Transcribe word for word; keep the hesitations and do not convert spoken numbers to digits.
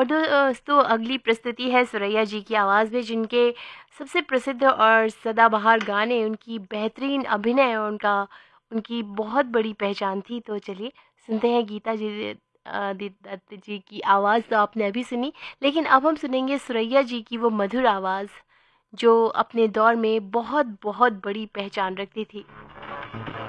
और दोस्तों अगली प्रस्तुति है सुरैया जी की आवाज़ में, जिनके सबसे प्रसिद्ध और सदाबहार गाने, उनकी बेहतरीन अभिनय और उनका उनकी बहुत बड़ी पहचान थी। तो चलिए सुनते हैं गीता जी अ, दी दत्त जी की आवाज़ तो आपने अभी सुनी, लेकिन अब हम सुनेंगे सुरैया जी की वो मधुर आवाज़ जो अपने दौर में बहुत बहुत बड़ी पहचान रखती थी।